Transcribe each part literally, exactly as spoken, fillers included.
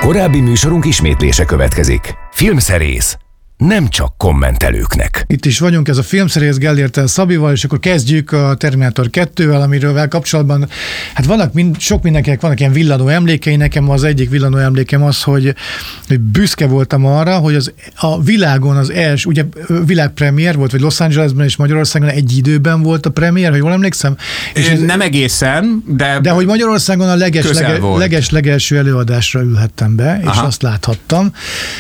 Korábbi műsorunk ismétlése következik. Filmszerész. Nem csak kommentelőknek. Itt is vagyunk, ez a Filmszerész Gellérttel Szabival, és akkor kezdjük a Terminátor kettővel, amiről kapcsolatban, hát vannak mind, sok mindenkinek vannak ilyen villanó emlékei, nekem az egyik villanó emlékem az, hogy, hogy büszke voltam arra, hogy az, a világon az első, ugye világpremiér volt, vagy Los Angelesben és Magyarországon egy időben volt a premier, ha jól emlékszem. És ez, nem egészen, de De hogy Magyarországon a leges, lege, leges legelső előadásra ülhettem be, és Aha. azt láthattam.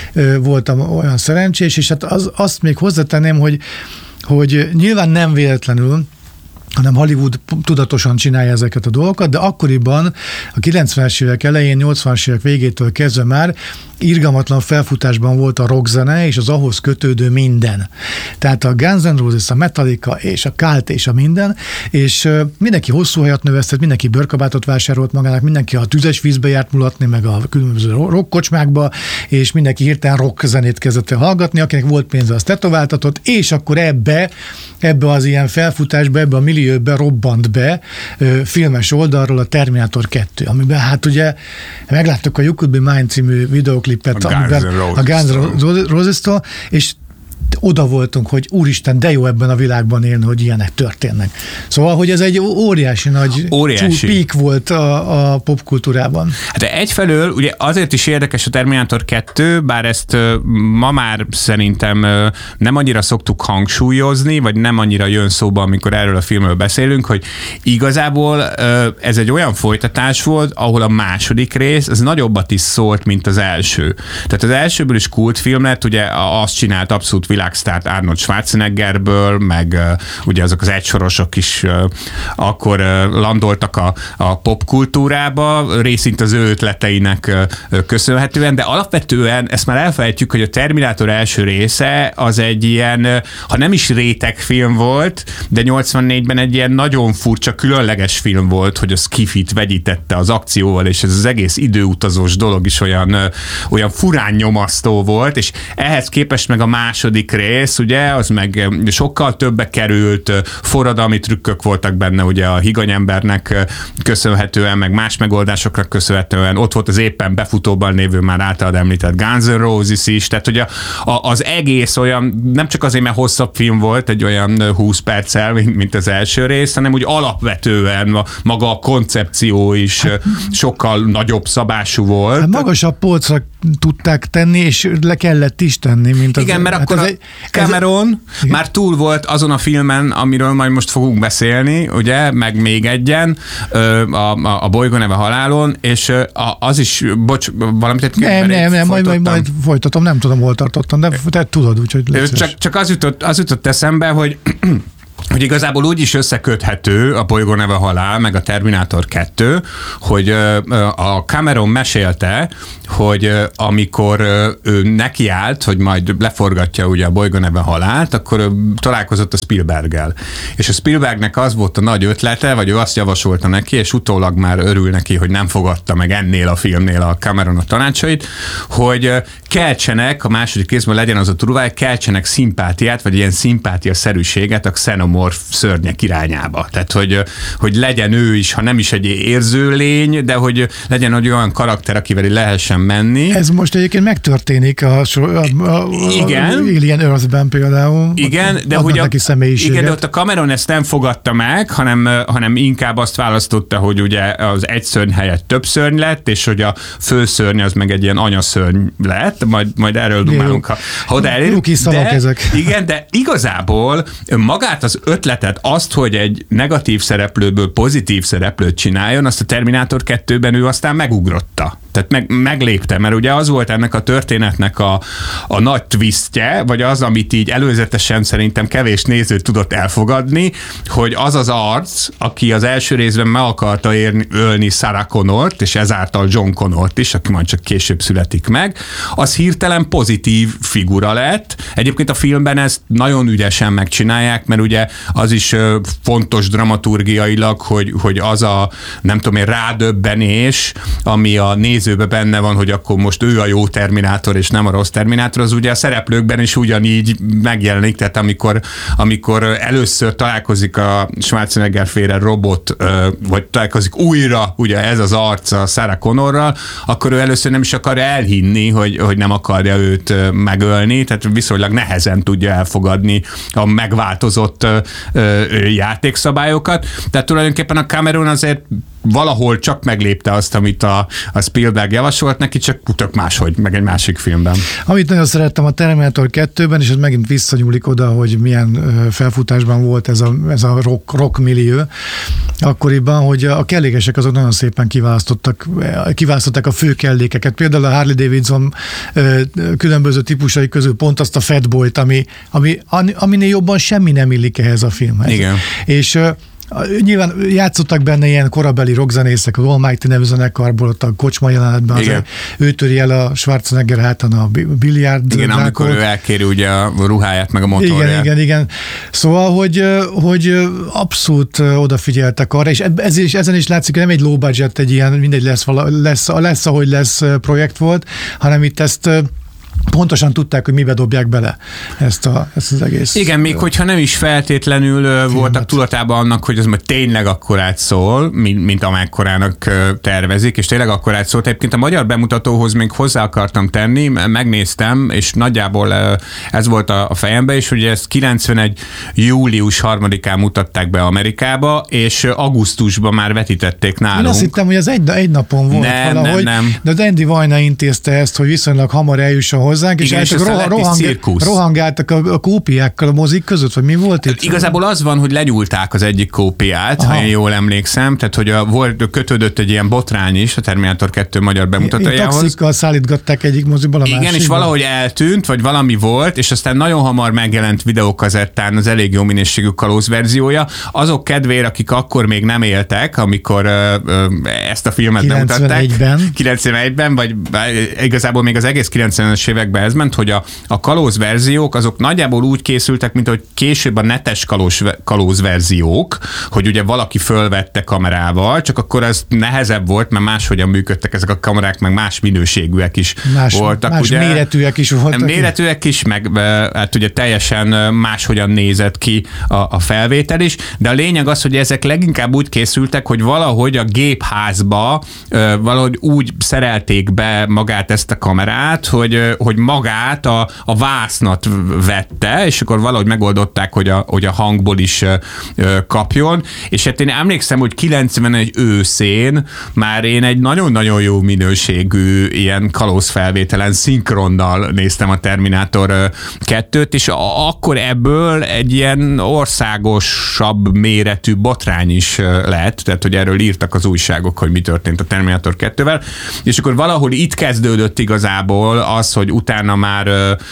Voltam olyan szerencsés, és hát az, azt még hozzátenném, hogy, hogy nyilván nem véletlenül, hanem Hollywood tudatosan csinálja ezeket a dolgokat, de akkoriban a kilencvenes évek elején, nyolcvanas évek végétől kezdve már irgalmatlan felfutásban volt a rockzene, és az ahhoz kötődő minden. Tehát a Guns N' Roses, a Metallica, és a Cult, és a minden, és mindenki hosszú hajat növesztett, mindenki bőrkabátot vásárolt magának, mindenki a tüzes vízbe járt mulatni, meg a különböző rockkocsmákba, és mindenki hirtelen rock zenét kezdett el hallgatni, akinek volt pénze, az tetováltatott, és akkor ebbe, ebbe az ilyen felfutásba, ebbe a millióbe robbant be ö, filmes oldalról a Terminátor kettő, amiben hát ugye megláttuk a You Could Be Mine című videoklipet, a amiben a Guns N' Roses-tól, és oda voltunk, hogy úristen, de jó ebben a világban élni, hogy ilyenek történnek. Szóval, hogy ez egy óriási nagy óriási. Pík volt a, a popkultúrában. Hát egyfelől ugye azért is érdekes a Terminátor kettő, bár ezt ma már szerintem nem annyira szoktuk hangsúlyozni, vagy nem annyira jön szóba, amikor erről a filmről beszélünk, hogy igazából ez egy olyan folytatás volt, ahol a második rész az nagyobbat is szólt, mint az első. Tehát az elsőből is kultfilm lett, ugye azt csinált abszolút világsztárt Arnold Schwarzeneggerből, meg uh, ugye azok az egysorosok is uh, akkor uh, landoltak a, a popkultúrába, részint az ő ötleteinek uh, köszönhetően, de alapvetően ezt már elfelejtjük, hogy a Terminátor első része az egy ilyen, uh, ha nem is rétegfilm volt, de nyolcvannégyben egy ilyen nagyon furcsa, különleges film volt, hogy a skifit vegyítette az akcióval, és ez az egész időutazós dolog is olyan, uh, olyan furán nyomasztó volt, és ehhez képest meg a második rész, ugye, az meg sokkal többe került, forradalmi trükkök voltak benne, ugye a higanyembernek köszönhetően, meg más megoldásokra köszönhetően, ott volt az éppen befutóban lévő már általad említett Guns N' Roses is, tehát ugye a, a, az egész olyan, nem csak azért, mert hosszabb film volt, egy olyan húsz perccel, mint, mint az első rész, hanem úgy alapvetően maga a koncepció is sokkal nagyobb szabású volt. Hát magasabb polcra tudták tenni, és le kellett is tenni, mint az... Igen, mert akkor hát Cameron ez... már túl volt azon a filmen, amiről majd most fogunk beszélni, ugye, meg még egyen, a, a, a Bolygó neve halálon, és az is, bocs, valamit Nem, nem, nem, majd, majd, majd folytatom, nem tudom, hol tartottam, de te tudod, úgyhogy... Csak, csak az, jutott, az jutott eszembe, hogy hogy igazából úgy is összeköthető a Bolygó neve halál, meg a Terminátor kettő, hogy a Cameron mesélte, hogy amikor ő nekiállt, hogy majd leforgatja ugye a Bolygó neve halált, akkor találkozott a Spielberggel. És a Spielbergnek az volt a nagy ötlete, vagy ő azt javasolta neki, és utólag már örül neki, hogy nem fogadta meg ennél a filmnél a Cameron a tanácsait, hogy keltsenek, a második részben legyen az a turvály, keltsenek szimpátiát, vagy ilyen szimpátia-szerűséget a xenomorf szörnyek irányába. Tehát, hogy, hogy legyen ő is, ha nem is egy érző lény, de hogy legyen egy olyan karakter, akivel lehessen menni. Ez most egyébként megtörténik a, a, a, igen. a Alien Earth-ben például. Igen, de, hogy a, igen, de ott a Cameron ezt nem fogadta meg, hanem, hanem inkább azt választotta, hogy ugye az egy szörny helyett több szörny lett, és hogy a főszörny az meg egy ilyen anyaszörny lett, majd, majd erről dumálunk, ha, ha oda elérünk. De, ezek. Igen, de igazából magát az ötletet, azt, hogy egy negatív szereplőből pozitív szereplőt csináljon, azt a Terminátor kettőben ő aztán megugrotta. Tehát meg, meglépte, mert ugye az volt ennek a történetnek a, a nagy twistje, vagy az, amit így előzetesen szerintem kevés néző tudott elfogadni, hogy az az arc, aki az első részben meg akarta érni, ölni Sarah Connort, és ezáltal John Connort is, aki majd csak később születik meg, az hirtelen pozitív figura lett. Egyébként a filmben ezt nagyon ügyesen megcsinálják, mert ugye az is fontos dramaturgiailag, hogy, hogy az a, nem tudom én, rádöbbenés, ami a néző idézőben benne van, hogy akkor most ő a jó Terminátor, és nem a rossz Terminátor, az ugye a szereplőkben is ugyanígy megjelenik, tehát amikor, amikor először találkozik a Schwarzenegger féle robot, vagy találkozik újra, ugye ez az arca Sarah Connorral, akkor ő először nem is akar elhinni, hogy, hogy nem akarja őt megölni, tehát viszonylag nehezen tudja elfogadni a megváltozott játékszabályokat. Tehát tulajdonképpen a Cameron azért valahol csak meglépte azt, amit a, a Spielberg javasolt neki, csak tök máshogy, meg egy másik filmben. Amit nagyon szerettem a Terminator kettőben, és ez megint visszanyúlik oda, hogy milyen felfutásban volt ez a, ez a rock, rock millió akkoriban, hogy a kellékesek azok nagyon szépen kiválasztottak, kiválasztották a fő kellékeket. Például a Harley Davidson különböző típusai közül pont azt a Fatboyt, ami, ami, aminél jobban semmi nem illik ehhez a filmhez. Igen. És nyilván játszottak benne ilyen korabeli rockzenészek, az Almighty nevű zenekarból, ott a kocsma jelenetben, az ő töri el a Schwarzenegger hátán a biliárd. Igen, drákot. Amikor ő elkéri ugye a ruháját, meg a motorját. Igen, igen, igen. Szóval, hogy, hogy abszolút odafigyeltek arra, és ez is, ezen is látszik, hogy nem egy low budget, egy ilyen, mindegy lesz, lesz, lesz, ahogy lesz projekt volt, hanem itt ezt pontosan tudták, hogy mibe dobják bele ezt, a, ezt az egész. Igen, még hogyha nem is feltétlenül filmet. Voltak tudatában annak, hogy ez majd tényleg akkorát szól, mint, mint amekkorának tervezik, és tényleg akkorát szólt. Egyébként a magyar bemutatóhoz még hozzá akartam tenni, megnéztem, és nagyjából ez volt a fejemben, és ugye ezt kilencvenegy július harmadikán mutatták be Amerikába, és augusztusban már vetítették nálunk. Én azt hittem, hogy ez egy, egy napon volt nem, valahogy, nem, nem. de Andy Vajna intézte ezt, hogy viszonylag hamar eljusson hozzánk, és, igen, és roh- rohang- rohangáltak a, a kópiákkal a mozik között, vagy mi volt itt? Igazából az van, hogy legyúlták az egyik kópiát, aha, ha én jól emlékszem, tehát hogy a, volt, kötődött egy ilyen botrány is a Terminator kettő magyar bemutatójához. Taxikkal szállítgatták egyik moziból a igen, másikban. és valahogy eltűnt, vagy valami volt, és aztán nagyon hamar megjelent videókazettán az elég jó minőségű kalóz verziója. Azok kedvére, akik akkor még nem éltek, amikor ö, ö, ezt a filmet bemutatták. kilencvenegyben vagy igazából még az egész kilencvenes években ez ment, hogy a, a kalóz verziók azok nagyjából úgy készültek, mint hogy később a netes kalóz, kalóz verziók, hogy ugye valaki fölvette kamerával, csak akkor ez nehezebb volt, mert máshogyan működtek ezek a kamerák, meg más minőségűek is más, voltak. Más ugye, méretűek is voltak. Méretűek is, meg hát ugye teljesen máshogyan nézett ki a, a felvétel is, de a lényeg az, hogy ezek leginkább úgy készültek, hogy valahogy a gépházba valahogy úgy szerelték be magát ezt a kamerát, hogy, hogy magát a, a vásznat vette, és akkor valahogy megoldották, hogy a, hogy a hangból is ö, kapjon, és hát én emlékszem, hogy kilencvenegy őszén már én egy nagyon-nagyon jó minőségű ilyen kalózfelvételen szinkronnal néztem a Terminátor kettőt, és a, akkor ebből egy ilyen országosabb méretű botrány is lett, tehát hogy erről írtak az újságok, hogy mi történt a Terminátor kettővel, és akkor valahol itt kezdődött igazából az, hogy utána már,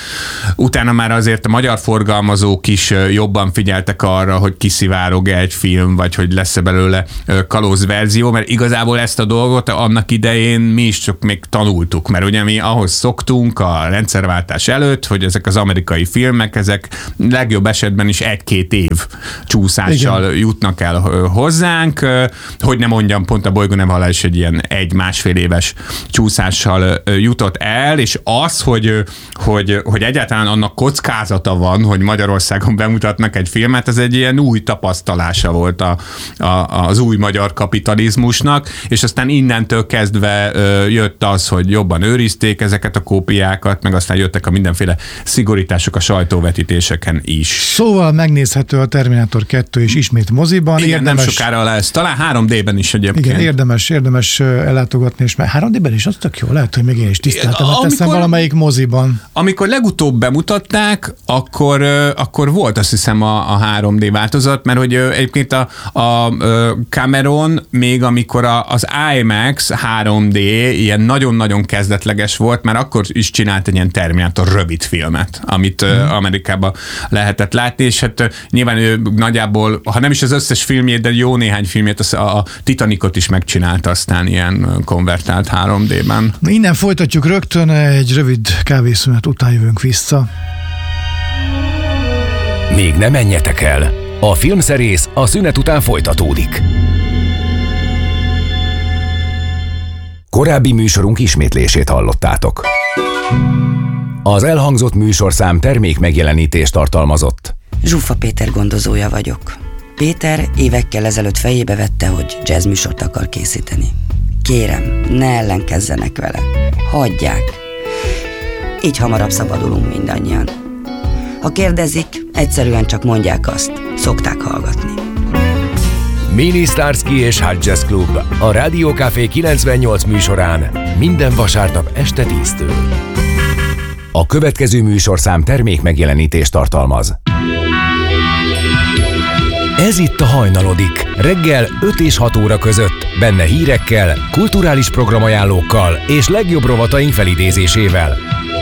utána már azért a magyar forgalmazók is jobban figyeltek arra, hogy kiszivárog-e egy film, vagy hogy lesz-e belőle kalóz verzió, mert igazából ezt a dolgot annak idején mi is csak még tanultuk, mert ugye mi ahhoz szoktunk a rendszerváltás előtt, hogy ezek az amerikai filmek, ezek legjobb esetben is egy-két év csúszással igen, jutnak el hozzánk, hogy nem mondjam, pont a Bolygó nem halál is egy ilyen egy-másfél éves csúszással jutott el, és az, hogy, hogy, hogy egyáltalán annak kockázata van, hogy Magyarországon bemutatnak egy filmet, ez egy ilyen új tapasztalása volt a, a, az új magyar kapitalizmusnak, és aztán innentől kezdve jött az, hogy jobban őrizték ezeket a kópiákat, meg aztán jöttek a mindenféle szigorítások a sajtóvetítéseken is. Szóval megnézhető a Terminátor kettő is ismét moziban. Igen, érdemes, nem sokára lesz. Talán három dében is egyébként. Igen, érdemes, érdemes ellátogatni, és már három dében is az tök jó, lehet, hogy még én is tiszteltem, mert teszem valamelyik moziban. Amikor legutóbb bemutatták, akkor, akkor volt azt hiszem a, a három dé változat, mert hogy egyébként a, a Cameron még amikor a, az IMAX három dé ilyen nagyon-nagyon kezdetleges volt, mert akkor is csinált egy ilyen Terminátor rövid filmet, amit mm. Amerikában lehetett látni, és hát nyilván ő nagyjából, ha nem is az összes filmjét, de jó néhány filmjét, az a, a Titanicot is megcsinálta aztán ilyen konvertált három dében. Innen folytatjuk rögtön, egy rövid kávészünet után jövünk vissza. Még ne menjetek el! A Filmszerész a szünet után folytatódik. Korábbi műsorunk ismétlését hallottátok. Az elhangzott műsorszám termék megjelenítést tartalmazott. Zsuffa Péter gondozója vagyok. Péter évekkel ezelőtt fejébe vette, hogy jazzműsort akar készíteni. Kérem, ne ellenkezzenek vele. Hagyják. Így hamarabb szabadulunk mindannyian. Ha kérdezik, egyszerűen csak mondják azt. Szokták hallgatni. Mini Starsky és Hot Jazz Club a Rádió Café kilencvennyolc műsorán minden vasárnap este tíztől. A következő műsorszám termék megjelenítést tartalmaz. Ez itt a Hajnalodik, reggel öt és hat óra között, benne hírekkel, kulturális programajánlókkal és legjobb rovataink felidézésével.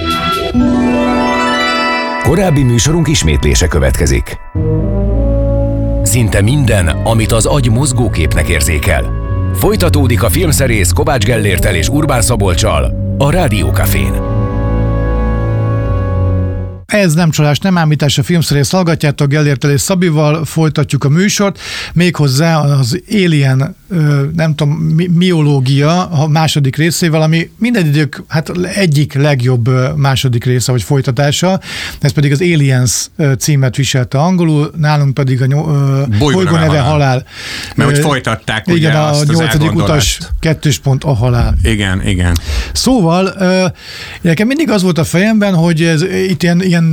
Korábbi műsorunk ismétlése következik. Szinte minden, amit az agy mozgóképnek érzékel. Folytatódik a filmszerész Kovács Gellérttel és Urbán Szabolccsal a Rádió Cafén. Ez nem csalás, nem ámítás, a filmszerész hallgatjátok, Gellérttel és Szabival folytatjuk a műsort, méghozzá az Alien, nem tudom, miológia a második részével, ami minden idők hát egyik legjobb második része, vagy folytatása, ez pedig az Aliens címet viselte angolul, nálunk pedig a bolygó neve halál. halál. Mert hogy folytatták ugye igen, azt a nyolcadik utas kettős pont a halál. Igen, igen. Szóval nekem mindig az volt a fejemben, hogy ez itt ilyen, ilyen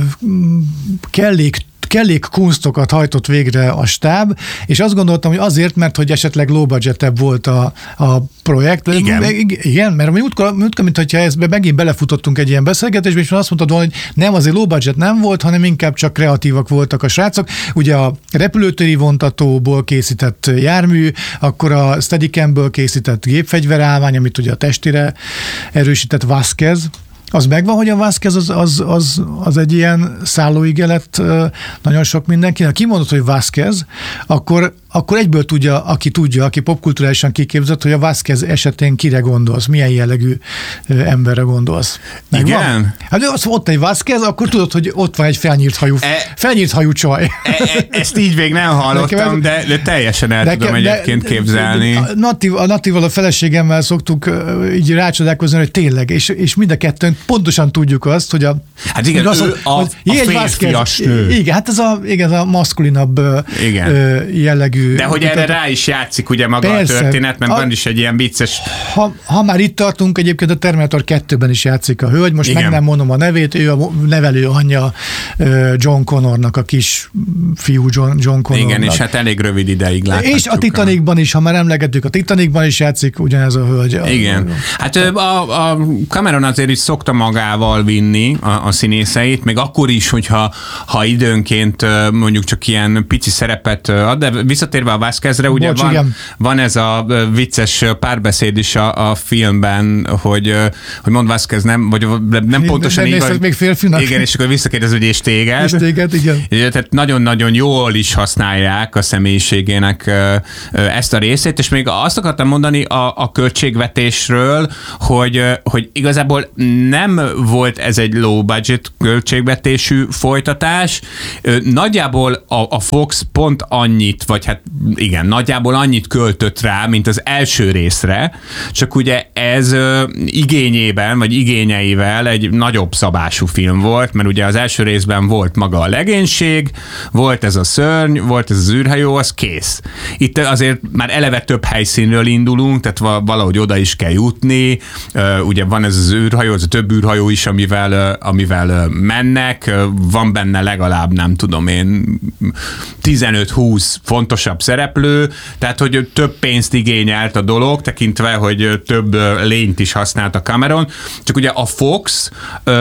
kellék kellék kunsztokat hajtott végre a stáb, és azt gondoltam, hogy azért, mert hogy esetleg low budgetebb volt a, a projekt. Igen. Igen, mert múltkor, múltkor mint hogyha ezt megint belefutottunk egy ilyen beszélgetésbe, és azt mondtad volna, hogy nem, azért low budget nem volt, hanem inkább csak kreatívak voltak a srácok. Ugye a repülőtéri vontatóból készített jármű, akkor a Steadicamből készített gépfegyverállvány, amit ugye a testére erősített Vasquez. Az megvan, hogy a Vasquez az, az, az, az egy ilyen szállóige lett nagyon sok mindenkinek. Ki mondott, hogy Vasquez, akkor, akkor egyből tudja, aki tudja, aki popkulturálisan kiképzett, hogy a Vasquez esetén kire gondolsz, milyen jellegű emberre gondolsz. Megvan? Igen? Hát az ott egy Vasquez, akkor tudod, hogy ott van egy felnyírt hajú, e, felnyírt hajú csaj. E, e, ezt így még nem hallottam, de, de teljesen el nekem, tudom egyébként de, képzelni. A, natív, a Natívval, a feleségemmel szoktuk így rácsodálkozni, hogy tényleg, és, és mind a kettőn pontosan tudjuk azt, hogy a... Hát igen, az, ő a, a férfias nő. Igen, hát ez a, igen, a maszkulinabb igen. jellegű... De hogy erre rá is játszik ugye maga persze, a történet, mert a, van is egy ilyen vicces... Ha, ha már itt tartunk, egyébként a Terminator kettőben is játszik a hölgy, most igen. meg nem mondom a nevét, ő a nevelő anyja John Connornak, a kis fiú John, John Connornak. Igen, és hát elég rövid ideig láthatjuk. És a Titanicban is, ha már emlegettük, a Titanicban is játszik ugyanez a hölgy. Igen. Hát a, a Cameron azért is szokta magával vinni a, a színészeit, még akkor is, hogyha ha időnként mondjuk csak ilyen pici szerepet ad, de visszatérve a Vasquezre, ugye Bocs, van, van ez a vicces párbeszéd is a, a filmben, hogy, hogy mond Vasquez nem, vagy nem pontosan nem így van. még férfinak. Igen, és akkor visszakérdez, hogy és téged. És téged, igen. Tehát nagyon-nagyon jól is használják a személyiségének ezt a részét, és még azt akartam mondani a, a költségvetésről, hogy, hogy igazából nem volt ez egy low budget költségvetésű folytatás. Nagyjából a, a Fox pont annyit, vagy hát igen, nagyjából annyit költött rá, mint az első részre, csak ugye ez igényében, vagy igényeivel egy nagyobb szabású film volt, mert ugye az első részben volt maga a legénység, volt ez a szörny, volt ez az űrhajó, az kész. Itt azért már eleve több helyszínről indulunk, tehát valahogy oda is kell jutni, ugye van ez az űrhajó, ez a több űrhajó is, amivel, amivel mennek, van benne legalább, nem tudom én, tizenöt-húsz fontosabb szereplő, tehát hogy több pénzt igényelt a dolog, tekintve, hogy több lényt is használt a Cameron, csak ugye a Fox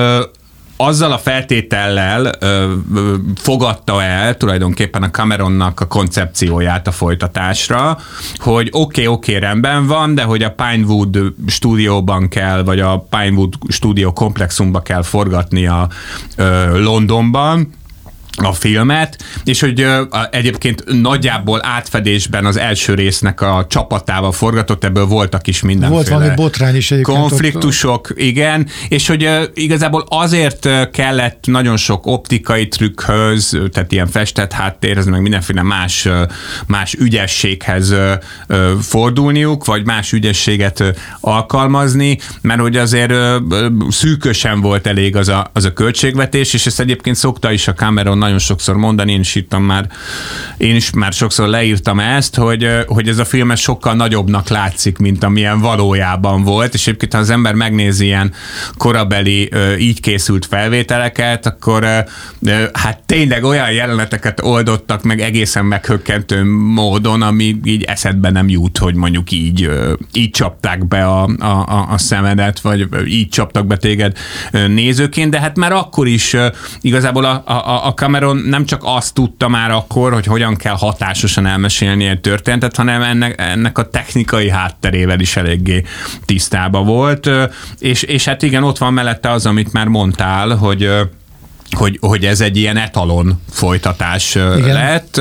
azzal a feltétellel ö, ö, fogadta el tulajdonképpen a Cameronnak a koncepcióját a folytatásra, hogy oké, okay, oké, okay, rendben van, de hogy a Pinewood stúdióban kell, vagy a Pinewood stúdió komplexumban kell forgatni a ö, Londonban, a filmet, és hogy uh, egyébként nagyjából átfedésben az első résznek a csapatával forgatott, ebből voltak is mindenféle volt valami botrány is egyébként konfliktusok, ott. Igen, és hogy uh, igazából azért uh, kellett nagyon sok optikai trükkhöz, tehát ilyen festett háttérhez, meg mindenféle más, uh, más ügyességhez uh, uh, fordulniuk, vagy más ügyességet uh, alkalmazni, mert hogy azért uh, szűkösen volt elég az a, az a költségvetés, és ezt egyébként szokta is a Cameron nagyon sokszor mondani, én is írtam már, én is már sokszor leírtam ezt, hogy, hogy ez a film sokkal nagyobbnak látszik, mint amilyen valójában volt, és egyébként ha az ember megnézi ilyen korabeli így készült felvételeket, akkor hát tényleg olyan jeleneteket oldottak meg egészen meghökkentő módon, ami így eszedbe nem jut, hogy mondjuk így, így csapták be a, a, a szemedet, vagy így csaptak be téged nézőként, de hát már akkor is igazából a, a, a Cameron nem csak azt tudta már akkor, hogy hogyan kell hatásosan elmesélni egy történetet, hanem ennek, ennek a technikai hátterével is eléggé tisztában volt, és, és hát igen, ott van mellette az, amit már mondtál, hogy Hogy, hogy ez egy ilyen etalon folytatás igen. lett.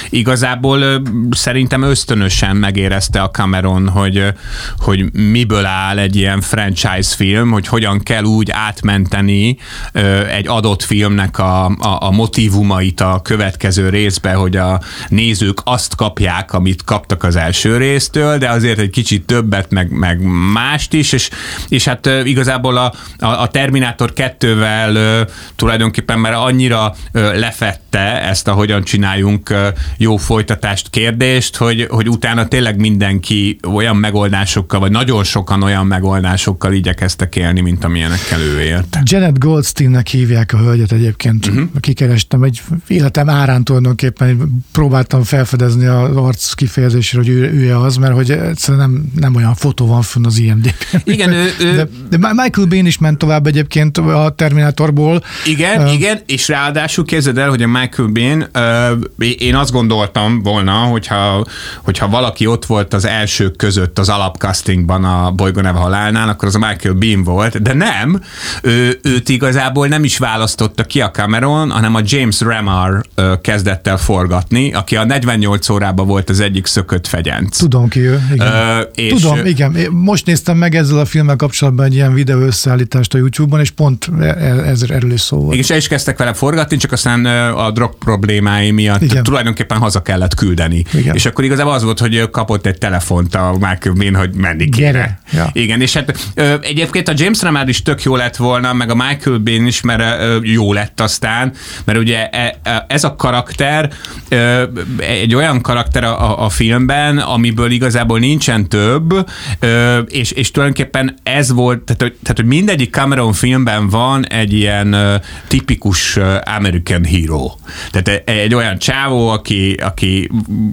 Igazából szerintem ösztönösen megérezte a Cameron, hogy, hogy miből áll egy ilyen franchise film, hogy hogyan kell úgy átmenteni egy adott filmnek a, a, a motívumait a következő részbe, hogy a nézők azt kapják, amit kaptak az első résztől, de azért egy kicsit többet, meg, meg mást is, és, és hát igazából a, a, a Terminátor kettővel tulajdonképpen mert annyira lefette ezt a hogyan csináljunk jó folytatást kérdést, hogy, hogy utána tényleg mindenki olyan megoldásokkal, vagy nagyon sokan olyan megoldásokkal igyekeztek élni, mint amilyenekkel ő élt. Janet Goldsteinnek hívják a hölgyet egyébként. Uh-huh. Kikerestem egy életem árán tulajdonképpen, próbáltam felfedezni az arc kifejezésre, hogy ő, ő az, mert hogy egyszerűen nem, nem olyan fotó van fönn az I M D B-n. Igen, ő, ő... De, de Michael Biehn is ment tovább egyébként a Terminátorból. Igen, uh, igen, és ráadásul képzeld el, hogy a Michael Biehn, uh, én azt gondoltam volna, hogyha, hogyha valaki ott volt az elsők között az alapcastingban a Bolygó neve halálnál, akkor az a Michael Biehn volt, de nem, ő, őt igazából nem is választotta ki a Cameron, hanem a James Remar uh, kezdett el forgatni, aki a negyvennyolc órában volt az egyik szökött fegyenc. Tudom ki ő, igen. Uh, és Tudom, igen. Most néztem meg ezzel a filmmel kapcsolatban egy ilyen videó összeállítást a YouTube-on, és pont ez, erről is szó volt. És el is kezdtek vele forgatni, csak aztán a drog problémái miatt igen. tulajdonképpen haza kellett küldeni. Igen. És akkor igazából az volt, hogy kapott egy telefont a Michael Biehn, hogy menni kéne. Ja. Igen, és hát ö, egyébként a James Remar is tök jó lett volna, meg a Michael Biehn is, mert ö, jó lett aztán, mert ugye ez a karakter ö, egy olyan karakter a, a filmben, amiből igazából nincsen több, ö, és, és tulajdonképpen ez volt, tehát, tehát hogy mindegyik Cameron filmben van egy ilyen ö, tipikus American hero. Tehát egy olyan csávó, aki, aki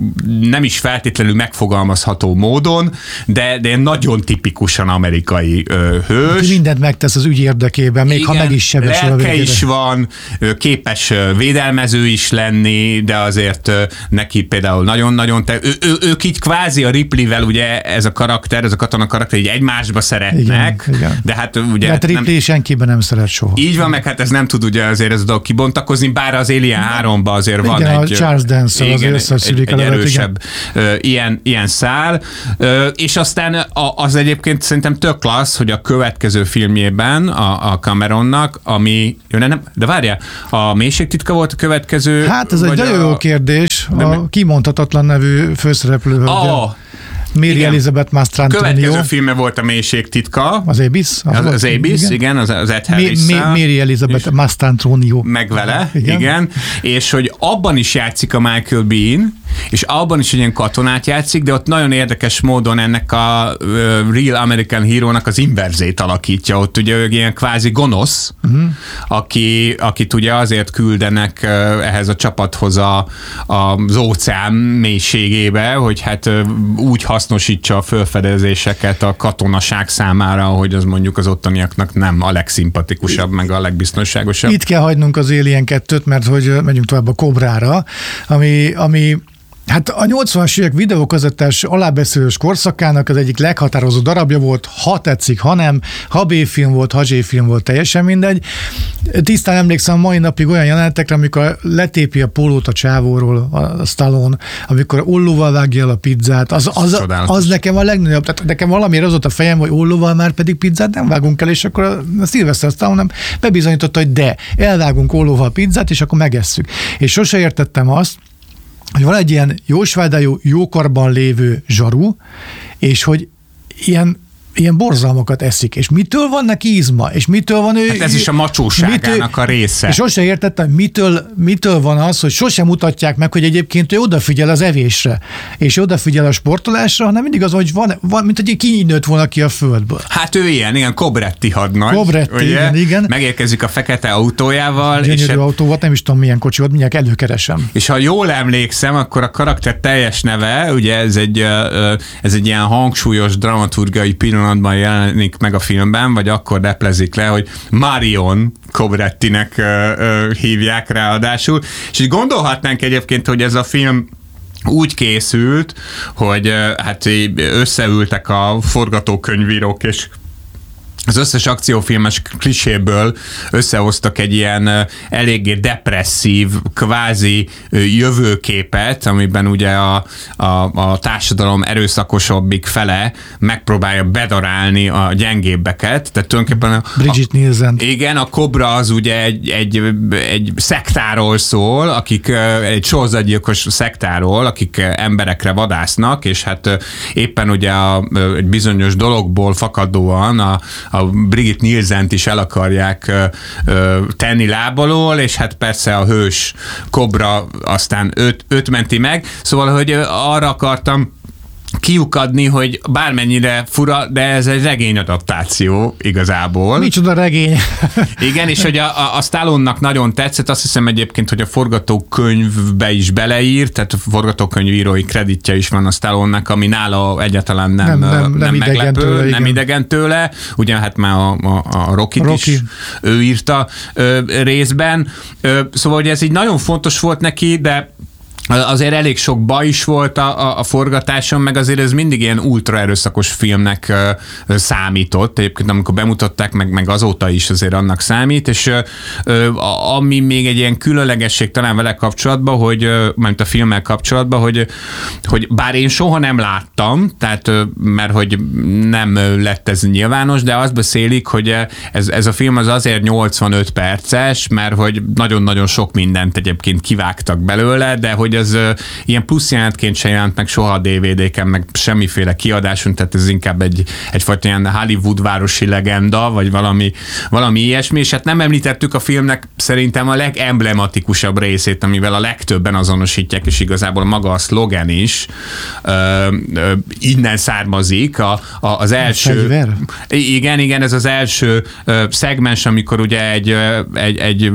nem is feltétlenül megfogalmazható módon, de, de nagyon tipikusan amerikai ö, hős. Mindent megtesz az ügy érdekében, még igen, ha meg is sebesül a végére. Lelke is van, képes védelmező is lenni, de azért neki például nagyon-nagyon te, ő, ő, ők így kvázi a Ripley-vel ugye ez a karakter, ez a katona karakter így egymásba szeretnek, igen, igen. de hát ugye... De hát Ripley nem, senkiben nem szeret soha. Így van, meg hát ez nem tud ugye azért ez a dolog kibontakozni, bár az Alien háromban azért igen, van egy... Charles Dance-el azért összeszűrik egy, egy erősebb uh, ilyen, ilyen szál, uh, és aztán a, az egyébként szerintem tök klassz, hogy a következő filmjében a, a Cameronnak, ami... Jó, nem, de várjál, a Mélységtitka volt a következő... Hát ez egy nagyon jó kérdés, a nem, kimondhatatlan nevű főszereplő hölgyel. Mary igen. Elizabeth Mastrantonio. Következő filme volt a Mélységtitka. Az Abyss? Az, az, az Abyss, igen, igen az, az Ed Harris-szal. Mary Elizabeth Mastrantonio. Meg vele, igen. igen. És hogy abban is játszik a Michael Biehn, és abban is egy ilyen katonát játszik, de ott nagyon érdekes módon ennek a uh, Real American Hero-nak az inverzét alakítja. Ott ugye ilyen kvázi gonosz, uh-huh. aki, akit ugye azért küldenek uh, ehhez a csapathoz a, a, az óceán mélységébe, hogy hát uh, úgy hasznosítsa a felfedezéseket a katonaság számára, hogy az mondjuk az ottaniaknak nem a legszimpatikusabb, meg a legbiztonságosabb. Itt kell hagynunk az Alien kettőt, mert hogy megyünk tovább a Cobrára, ami, ami Hát a nyolcvanas évek videókazettás alábeszélős korszakának az egyik leghatározó darabja volt, ha tetszik, ha nem, ha B-film volt, ha Z-film volt, teljesen mindegy. Tisztán emlékszem a mai napig olyan jelenetekre, amikor letépi a pólót a csávóról a Stallone, amikor ollóval vágja el a pizzát, az, az, az nekem a legnagyobb, tehát nekem valamiért az ott a fejem, hogy ollóval már pedig pizzát nem vágunk el, és akkor a Sylvester Stallone nem bebizonyította, hogy de, elvágunk ollóval a pizzát, és akkor megesszük. És sose értettem azt, hogy van egy ilyen jósvádájú, jókarban lévő zsaru, és hogy ilyen ilyen borzalmakat eszik, és mitől van neki izma, és mitől van ő... Hát ez is a macsóságának mitől, a része. És sose értettem, mitől, mitől van az, hogy sosem mutatják meg, hogy egyébként ő odafigyel az evésre, és odafigyel a sportolásra, hanem mindig az, hogy van, van mint hogy kinőtt volna ki a földből. Hát ő ilyen, ilyen Cobretti hadnagy. Cobretti, igen, igen. Megérkezik a fekete autójával. Gyönyörű és autó volt, nem is tudom milyen kocsi volt, mindjárt előkeresem. És ha jól emlékszem, akkor a karakter teljes neve, ugye ez egy, ez egy ilyen hangsúlyos dramaturgiai pillanat, jelenik meg a filmben, vagy akkor replezik le, hogy Marion Cobrettinek uh, uh, hívják ráadásul. És így gondolhatnánk egyébként, hogy ez a film úgy készült, hogy uh, hát összeültek a forgatókönyvírók, és az összes akciófilmes kliséből összehoztak egy ilyen eléggé depresszív, kvázi jövőképet, amiben ugye a, a, a társadalom erőszakosabbik fele megpróbálja bedarálni a gyengébbeket. Tehát tulajdonképpen a, Bridget Nielsen. Igen, a Cobra az ugye egy, egy, egy szektáról szól, akik egy sorozatgyilkos szektáról, akik emberekre vadásznak, és hát éppen ugye a, egy bizonyos dologból fakadóan a a Brigitte Nielsent is el akarják ö, ö, tenni lábalól, és hát persze a hős Cobra aztán őt, őt menti meg. Szóval, hogy arra akartam kiukadni, hogy bármennyire fura, de ez egy regényadaptáció igazából. Micsoda regény? Igen, és hogy a, a, a Stallone-nak nagyon tetszett, azt hiszem egyébként, hogy a forgatókönyvbe is beleírt, tehát a forgatókönyvírói kreditje is van a Stallone-nak, ami nála egyáltalán nem, nem, nem, nem, nem meglepő, tőle, nem idegen tőle. Ugye hát már a, a, a Rocky-t Rocky. is ő írta ö, részben. Ö, szóval, hogy ez így nagyon fontos volt neki, de azért elég sok baj is volt a, a, a forgatáson, meg azért ez mindig ilyen ultra erőszakos filmnek ö, ö, számított. Egyébként amikor bemutatták, meg, meg azóta is azért annak számít, és ö, ö, ami még egy ilyen különlegesség talán vele kapcsolatban, hogy, ö, mert a filmmel kapcsolatban, hogy, hogy bár én soha nem láttam, tehát ö, mert hogy nem lett ez nyilvános, de azt beszélik, hogy ez, ez a film az azért nyolcvanöt perces, mert hogy nagyon-nagyon sok mindent egyébként kivágtak belőle, de hogy ez uh, ilyen plusz jelentként se jelent meg soha a dé vé dé-ken, meg semmiféle kiadáson, tehát ez inkább egy, egyfajta ilyen Hollywood városi legenda, vagy valami, valami ilyesmi, és hát nem említettük a filmnek szerintem a legemblematikusabb részét, amivel a legtöbben azonosítják, és igazából maga a szlogen is uh, uh, innen származik. A, a, az első... A igen, igen, ez az első uh, szegmens, amikor ugye egy, uh, egy, egy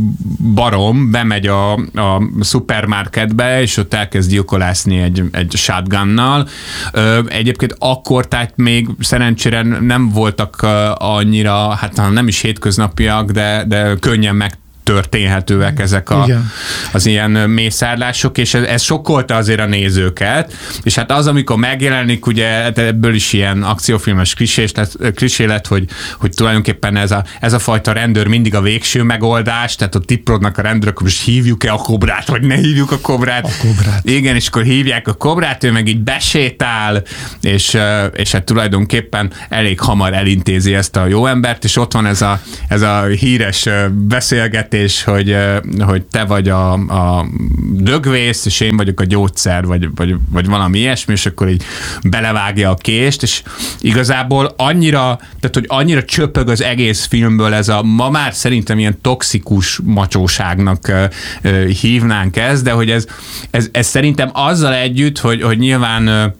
barom bemegy a, a szupermarketbe, és ott elkezd gyilkolászni egy, egy shotgunnal. Egyébként akkor, tehát még szerencsére nem voltak annyira, hát nem is hétköznapiak, de, de könnyen meg történhetőek ezek a, az ilyen mészárlások, és ez, ez sokkolta azért a nézőket, és hát az, amikor megjelenik, ugye ebből is ilyen akciófilmes klisé lett, hogy, hogy tulajdonképpen ez a, ez a fajta rendőr mindig a végső megoldás, tehát ott tipprodnak a rendőrök, most hívjuk-e a Cobrát, vagy ne hívjuk a Cobrát. A Cobrát. Igen, és akkor hívják a Cobrát, ő meg így besétál, és, és hát tulajdonképpen elég hamar elintézi ezt a jó embert, és ott van ez a, ez a híres beszélgetés, és hogy, hogy te vagy a, a dögvész, és én vagyok a gyógyszer, vagy, vagy, vagy valami ilyesmi, és akkor így belevágja a kést, és igazából annyira, tehát hogy annyira csöpög az egész filmből ez a ma már szerintem ilyen toxikus macsóságnak hívnánk ezt, de hogy ez, ez, ez szerintem azzal együtt, hogy, hogy nyilván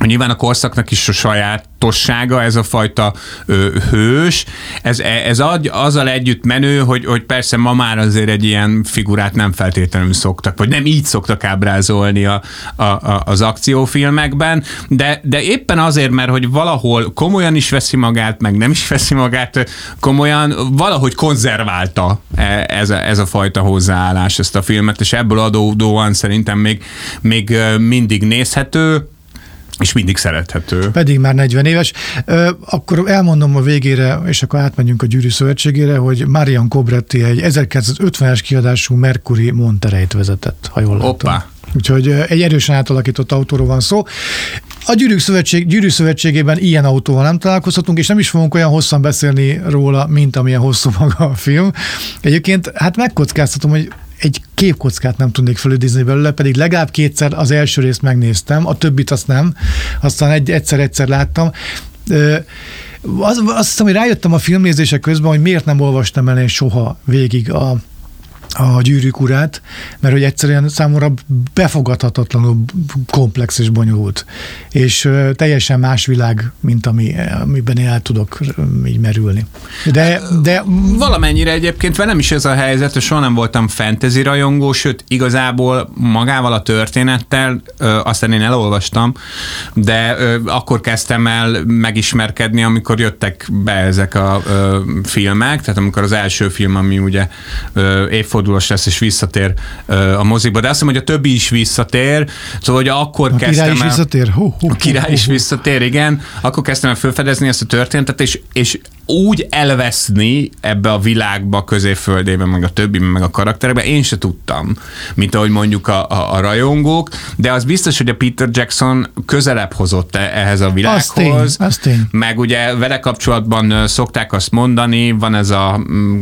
Nyilván a korszaknak is a sajátossága, ez a fajta ö, hős, ez, ez ad, azzal együtt menő, hogy, hogy persze ma már azért egy ilyen figurát nem feltétlenül szoktak, vagy nem így szoktak ábrázolni a, a, a, az akciófilmekben, de, de éppen azért, mert hogy valahol komolyan is veszi magát, meg nem is veszi magát komolyan, valahogy konzerválta ez a, ez a fajta hozzáállás ezt a filmet, és ebből adódóan szerintem még, még mindig nézhető, és mindig szerethető. Pedig már negyven éves. Akkor elmondom a végére, és akkor átmegyünk a Gyűrű Szövetségére, hogy Marian Cobretti egy ezerkilencszázötvenes kiadású Mercury Monterey-t vezetett, ha jól látom. Hoppá. Úgyhogy egy erősen átalakított autóról van szó. A Gyűrű, Szövetség, Gyűrű Szövetségében ilyen autóval nem találkozhatunk, és nem is fogunk olyan hosszan beszélni róla, mint amilyen hosszú maga a film. Egyébként hát megkockáztatom, hogy egy képkockát nem tudnék felidézni belőle, pedig legalább kétszer az első részt megnéztem, a többit azt nem, aztán egy, egyszer-egyszer láttam. Az, azt hiszem, hogy rájöttem a filmnézése közben, hogy miért nem olvastam el én soha végig a a Gyűrűk urát, mert hogy egyszerűen számomra befogadhatatlanul komplex és bonyolult. És teljesen más világ, mint ami, amiben én el tudok így merülni. De, de... Valamennyire egyébként velem is ez a helyzet, hogy soha nem voltam fantasy rajongó, sőt, igazából magával a történettel, ö, aztán én elolvastam, de ö, akkor kezdtem el megismerkedni, amikor jöttek be ezek a ö, filmek, tehát amikor az első film, ami ugye ö, évfordulós lesz és visszatér ö, a mozikba, de azt hiszem, hogy a többi is visszatér, szóval hogy akkor a kezdtem király is el... visszatér? Hú, hú, a király hú, is hú. visszatér, igen. Akkor kezdtem el felfedezni ezt a történetet, és, és úgy elveszni ebbe a világba, Középföldében, meg a többi, meg a karakterekben, én se tudtam, mint ahogy mondjuk a, a, a rajongók, de az biztos, hogy a Peter Jackson közelebb hozott ehhez a világhoz. Azt tény, azt tény. Meg ugye vele kapcsolatban szokták azt mondani, van ez a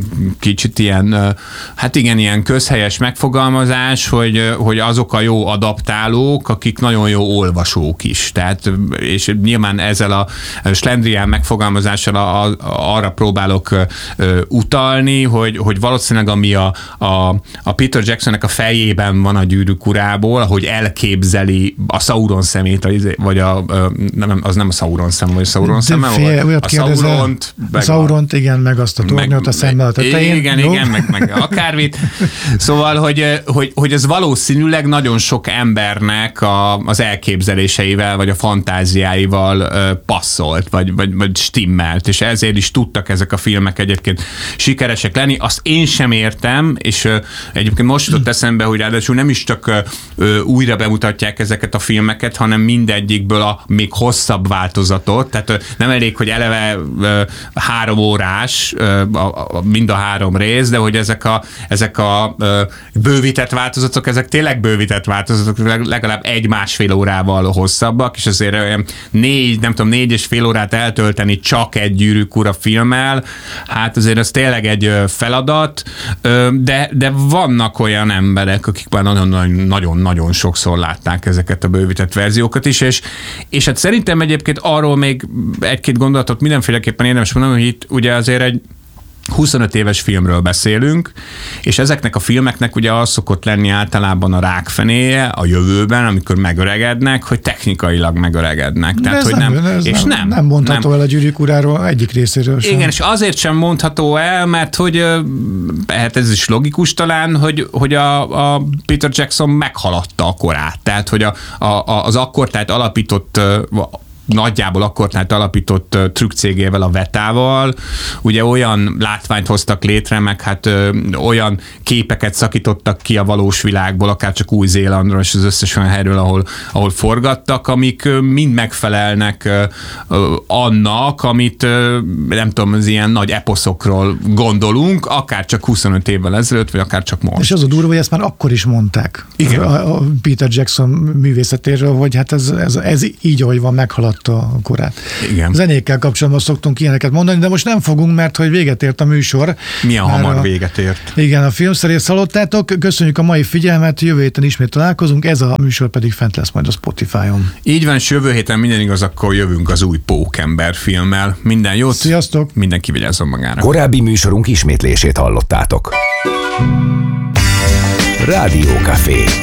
kicsit ilyen, hát igen, ilyen közhelyes megfogalmazás, hogy, hogy azok a jó adaptálók, akik nagyon jó olvasók is. Tehát, és nyilván ezzel a slendrián megfogalmazással a, a arra próbálok ö, utalni, hogy, hogy valószínűleg ami a, a, a Peter Jacksonnek a fejében van a Gyűrűk urából, ahogy elképzeli a Sauron szemét, vagy a, nem, az nem a Sauron szem, vagy a Sauron szem, vagy a Sauront. A Sauront, igen, meg azt a tornyot a szemmel a tetején. Igen, no? igen, meg, meg akármit. Szóval, hogy, hogy, hogy ez valószínűleg nagyon sok embernek a, az elképzeléseivel, vagy a fantáziáival ö, passzolt, vagy, vagy, vagy stimmelt, és ezért is tudtak ezek a filmek egyébként sikeresek lenni. Azt én sem értem, és ö, egyébként most jutott eszembe, hogy ráadásul nem is csak ö, újra bemutatják ezeket a filmeket, hanem mindegyikből a még hosszabb változatot, tehát ö, nem elég, hogy eleve ö, három órás ö, a, a, mind a három rész, de hogy ezek a, ezek a ö, bővített változatok, ezek tényleg bővített változatok, legalább egy-másfél órával hosszabbak, és azért olyan négy, nem tudom, négy és fél órát eltölteni csak egy Gyűrűk ura filmmel, hát azért ez tényleg egy feladat, de, de vannak olyan emberek, akik már nagyon-nagyon sokszor látták ezeket a bővített verziókat is, és, és hát szerintem egyébként arról még egy-két gondolatot mindenféleképpen érdemes mondani, hogy itt ugye azért egy huszonöt éves filmről beszélünk, és ezeknek a filmeknek ugye az szokott lenni általában a rákfenéje a jövőben, amikor megöregednek, hogy technikailag megöregednek. Tehát, hogy nem, nem, ez és nem, nem, nem mondható nem. el a Gyűrűk uráról egyik részéről sem. Igen, és azért sem mondható el, mert hogy hát ez is logikus talán, hogy, hogy a, a Peter Jackson meghaladta a korát. Tehát, hogy a, a, az akkortájt alapított nagyjából akkortájt alapított trükkcégével, a Vetával, ugye olyan látványt hoztak létre, meg hát ö, olyan képeket szakítottak ki a valós világból, akár csak Új-Zélandról és az összes olyan helyről, ahol, ahol forgattak, amik ö, mind megfelelnek ö, ö, annak, amit ö, nem tudom, az ilyen nagy eposzokról gondolunk, akár csak huszonöt évvel ezelőtt, vagy akár csak most. És az a durva, hogy ezt már akkor is mondták. Igen. A, a Peter Jackson művészetéről, hogy hát ez, ez, ez így, ahogy van, meghaladt a korát. Igen. Zenékkel kapcsolatban szoktunk ilyeneket mondani, de most nem fogunk, mert hogy véget ért a műsor. Milyen hamar a, véget ért. Igen, a filmszerészt hallottátok. Köszönjük a mai figyelmet, jövő héten ismét találkozunk, ez a műsor pedig fent lesz majd a Spotify-on. Így van, és jövő héten minden igaz, akkor jövünk az új Pókember filmmel. Minden jót! Sziasztok! Mindenki vigyázzon magára. Korábbi műsorunk ismétlését hallottátok. Rádió Café.